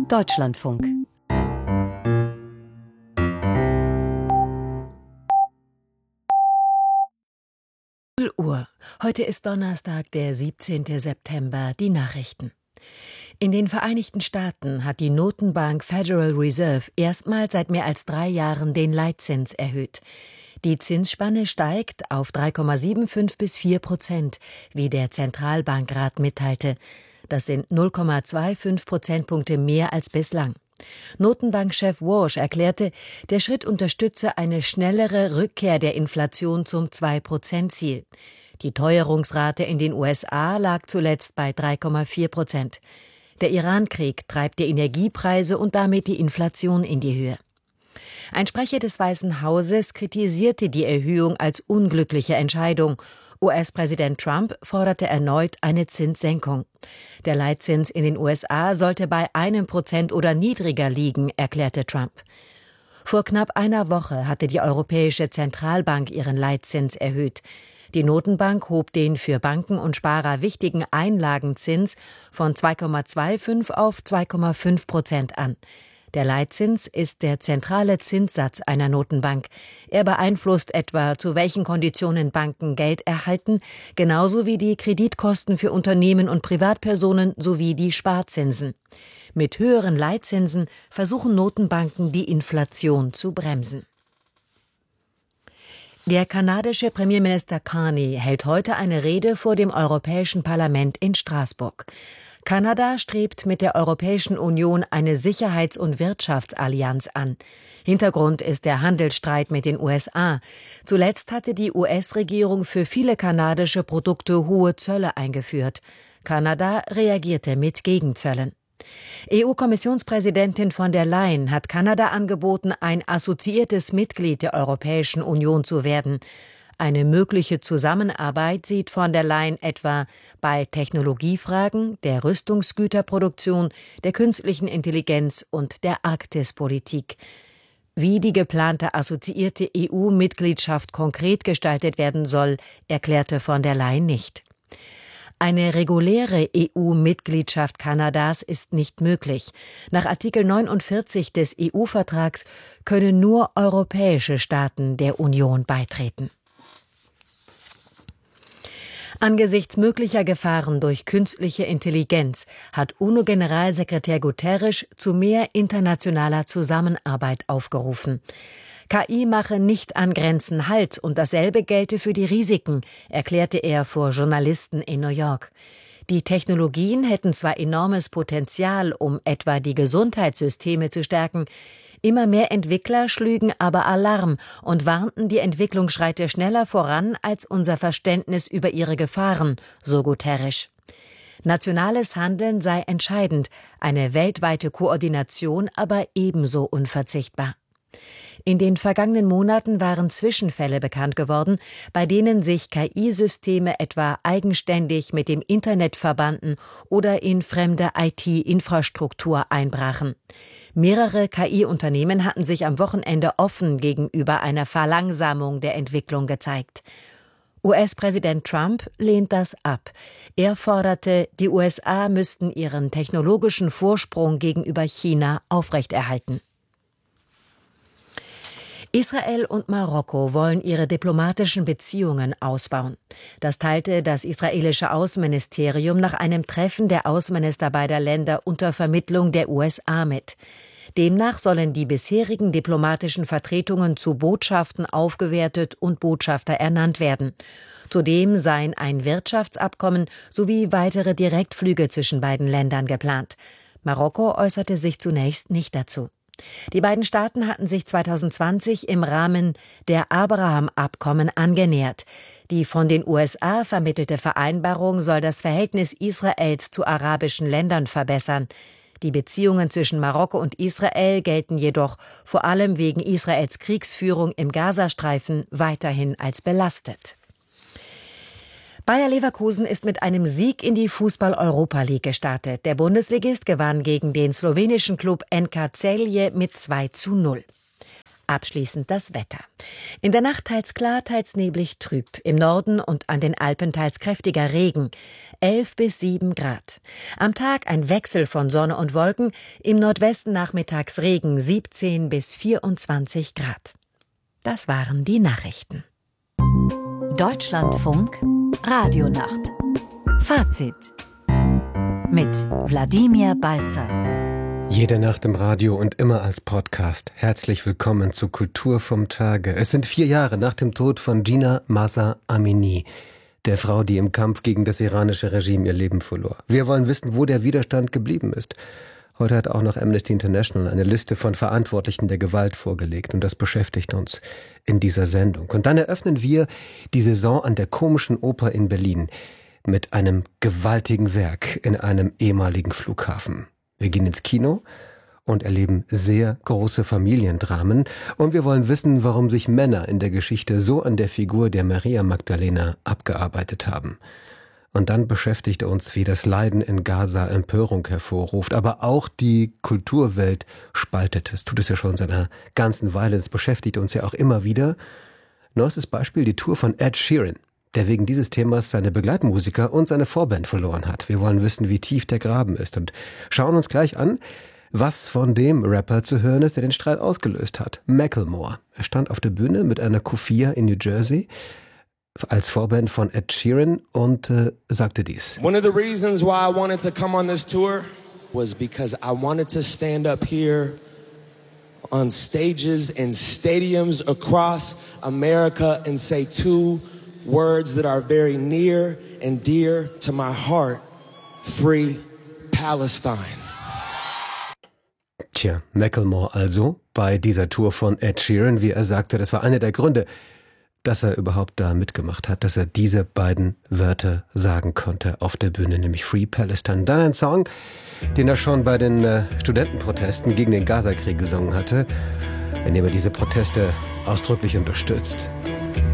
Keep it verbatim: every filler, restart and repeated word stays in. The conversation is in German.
Deutschlandfunk. null Uhr. Heute ist Donnerstag, der siebzehnten September. Die Nachrichten. In den Vereinigten Staaten hat die Notenbank Federal Reserve erstmals seit mehr als drei Jahren den Leitzins erhöht. Die Zinsspanne steigt auf drei Komma fünfundsiebzig bis vier Prozent, wie der Zentralbankrat mitteilte. Das sind null Komma fünfundzwanzig Prozentpunkte mehr als bislang. Notenbankchef Warsh erklärte, der Schritt unterstütze eine schnellere Rückkehr der Inflation zum zwei Prozent Ziel. Die Teuerungsrate in den U S A lag zuletzt bei drei Komma vier Prozent. Der Iran-Krieg treibt die Energiepreise und damit die Inflation in die Höhe. Ein Sprecher des Weißen Hauses kritisierte die Erhöhung als unglückliche Entscheidung. U S-Präsident Trump forderte erneut eine Zinssenkung. Der Leitzins in den U S A sollte bei einem Prozent oder niedriger liegen, erklärte Trump. Vor knapp einer Woche hatte die Europäische Zentralbank ihren Leitzins erhöht. Die Notenbank hob den für Banken und Sparer wichtigen Einlagenzins von zwei Komma fünfundzwanzig auf zwei Komma fünf Prozent an. Der Leitzins ist der zentrale Zinssatz einer Notenbank. Er beeinflusst etwa, zu welchen Konditionen Banken Geld erhalten, genauso wie die Kreditkosten für Unternehmen und Privatpersonen sowie die Sparzinsen. Mit höheren Leitzinsen versuchen Notenbanken, die Inflation zu bremsen. Der kanadische Premierminister Carney hält heute eine Rede vor dem Europäischen Parlament in Straßburg. Kanada strebt mit der Europäischen Union eine Sicherheits- und Wirtschaftsallianz an. Hintergrund ist der Handelsstreit mit den U S A. Zuletzt hatte die U S-Regierung für viele kanadische Produkte hohe Zölle eingeführt. Kanada reagierte mit Gegenzöllen. E U-Kommissionspräsidentin von der Leyen hat Kanada angeboten, ein assoziiertes Mitglied der Europäischen Union zu werden. Eine mögliche Zusammenarbeit sieht von der Leyen etwa bei Technologiefragen, der Rüstungsgüterproduktion, der künstlichen Intelligenz und der Arktispolitik. Wie die geplante assoziierte E U-Mitgliedschaft konkret gestaltet werden soll, erklärte von der Leyen nicht. Eine reguläre E U-Mitgliedschaft Kanadas ist nicht möglich. Nach Artikel neunundvierzig des E U-Vertrags können nur europäische Staaten der Union beitreten. Angesichts möglicher Gefahren durch künstliche Intelligenz hat UNO-Generalsekretär Guterres zu mehr internationaler Zusammenarbeit aufgerufen. K I mache nicht an Grenzen Halt und dasselbe gelte für die Risiken, erklärte er vor Journalisten in New York. Die Technologien hätten zwar enormes Potenzial, um etwa die Gesundheitssysteme zu stärken, immer mehr Entwickler schlügen aber Alarm und warnten, die Entwicklung schreite schneller voran als unser Verständnis über ihre Gefahren, so Guterres. Nationales Handeln sei entscheidend, eine weltweite Koordination aber ebenso unverzichtbar. In den vergangenen Monaten waren Zwischenfälle bekannt geworden, bei denen sich K I-Systeme etwa eigenständig mit dem Internet verbanden oder in fremde I T-Infrastruktur einbrachen. Mehrere K I-Unternehmen hatten sich am Wochenende offen gegenüber einer Verlangsamung der Entwicklung gezeigt. U S-Präsident Trump lehnt das ab. Er forderte, die U S A müssten ihren technologischen Vorsprung gegenüber China aufrechterhalten. Israel und Marokko wollen ihre diplomatischen Beziehungen ausbauen. Das teilte das israelische Außenministerium nach einem Treffen der Außenminister beider Länder unter Vermittlung der U S A mit. Demnach sollen die bisherigen diplomatischen Vertretungen zu Botschaften aufgewertet und Botschafter ernannt werden. Zudem seien ein Wirtschaftsabkommen sowie weitere Direktflüge zwischen beiden Ländern geplant. Marokko äußerte sich zunächst nicht dazu. Die beiden Staaten hatten sich zweitausendzwanzig im Rahmen der Abraham-Abkommen angenähert. Die von den U S A vermittelte Vereinbarung soll das Verhältnis Israels zu arabischen Ländern verbessern. Die Beziehungen zwischen Marokko und Israel gelten jedoch vor allem wegen Israels Kriegsführung im Gazastreifen weiterhin als belastet. Bayer Leverkusen ist mit einem Sieg in die Fußball-Europa League gestartet. Der Bundesligist gewann gegen den slowenischen Klub N K Celje mit zwei zu null. Abschließend das Wetter. In der Nacht teils klar, teils neblig trüb. Im Norden und an den Alpen teils kräftiger Regen. elf bis sieben Grad. Am Tag ein Wechsel von Sonne und Wolken. Im Nordwesten nachmittags Regen, siebzehn bis vierundzwanzig Grad. Das waren die Nachrichten. Deutschlandfunk Radionacht. Fazit mit Wladimir Balzer. Jede Nacht im Radio und immer als Podcast. Herzlich willkommen zu Kultur vom Tage. Es sind vier Jahre nach dem Tod von Jina Mahsa Amini, der Frau, die im Kampf gegen das iranische Regime ihr Leben verlor. Wir wollen wissen, wo der Widerstand geblieben ist. Heute hat auch noch Amnesty International eine Liste von Verantwortlichen der Gewalt vorgelegt und das beschäftigt uns in dieser Sendung. Und dann eröffnen wir die Saison an der Komischen Oper in Berlin mit einem gewaltigen Werk in einem ehemaligen Flughafen. Wir gehen ins Kino und erleben sehr große Familiendramen. Und wir wollen wissen, warum sich Männer in der Geschichte so an der Figur der Maria Magdalena abgearbeitet haben. Und dann beschäftigt uns, wie das Leiden in Gaza Empörung hervorruft, aber auch die Kulturwelt spaltet. Das tut es ja schon seit einer ganzen Weile. Das beschäftigt uns ja auch immer wieder. Neuestes Beispiel, die Tour von Ed Sheeran, der wegen dieses Themas seine Begleitmusiker und seine Vorband verloren hat. Wir wollen wissen, wie tief der Graben ist und schauen uns gleich an, was von dem Rapper zu hören ist, der den Streit ausgelöst hat. Macklemore. Er stand auf der Bühne mit einer Kufia in New Jersey als Vorband von Ed Sheeran und äh, sagte dies. One of the reasons why I wanted to come on this tour was because I wanted to stand up here on stages and stadiums across America and say two words that are very near and dear to my heart. Free Palestine. Tja, Macklemore also bei dieser Tour von Ed Sheeran, wie er sagte, das war einer der Gründe, dass er überhaupt da mitgemacht hat, dass er diese beiden Wörter sagen konnte auf der Bühne, nämlich Free Palestine. Dann ein Song, den er schon bei den äh, Studentenprotesten gegen den Gazakrieg gesungen hatte, in dem er diese Proteste ausdrücklich unterstützt.